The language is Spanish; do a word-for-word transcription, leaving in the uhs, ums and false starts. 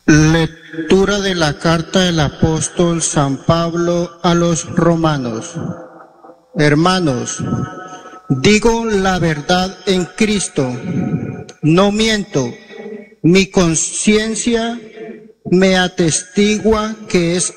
Lectura de la carta del apóstol San Pablo a los romanos. Hermanos, digo la verdad en Cristo, no miento. Mi conciencia me atestigua que es